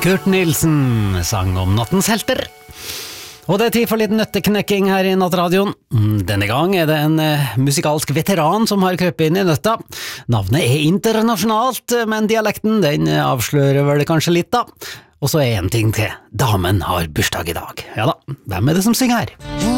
Kurt Nilsen sang om nattens helter. Og det er tid for litt nøtteknekking her i Nattradioen. Denne gang er det en musikalsk veteran som har krøpet inn i nøtta. Navnet er internasjonalt, men dialekten den avslører vel kanskje litt da. Og så er en ting til. Damen har bursdag i dag. Ja da, hvem er det som synger her?